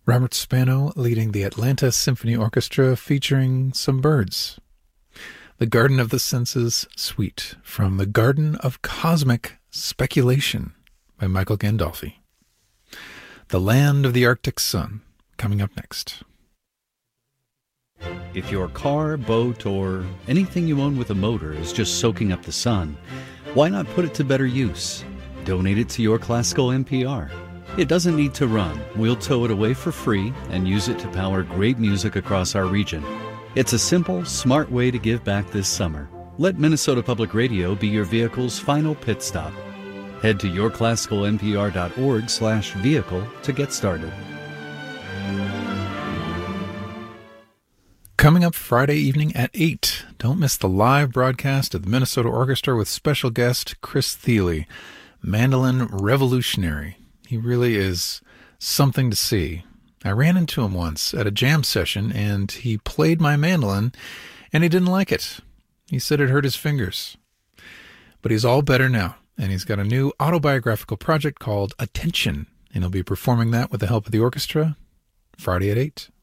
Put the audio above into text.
Robert Spano leading the Atlanta Symphony Orchestra featuring some birds. The Garden of the Senses Suite from The Garden of Cosmic Speculation by Michael Gandolfi. The Land of the Arctic Sun coming up next. If your car, boat, or anything you own with a motor is just soaking up the sun, why not put it to better use? Donate it to Your Classical NPR. It doesn't need to run. We'll tow it away for free and use it to power great music across our region. It's a simple, smart way to give back this summer. Let Minnesota Public Radio be your vehicle's final pit stop. Head to yourclassicalnpr.org/vehicle to get started. Coming up Friday evening at 8, don't miss the live broadcast of the Minnesota Orchestra with special guest Chris Thile, mandolin revolutionary. He really is something to see. I ran into him once at a jam session, and he played my mandolin, and he didn't like it. He said it hurt his fingers. But he's all better now, and he's got a new autobiographical project called Attention, and he'll be performing that with the help of the orchestra Friday at 8.